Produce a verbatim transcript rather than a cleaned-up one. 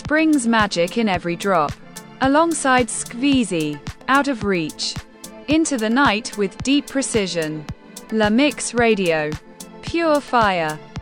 brings magic in every drop. Alongside Squeezy, Out of Reach, Into the Night with Deep Precision, La Mix Radio, Pure Fire.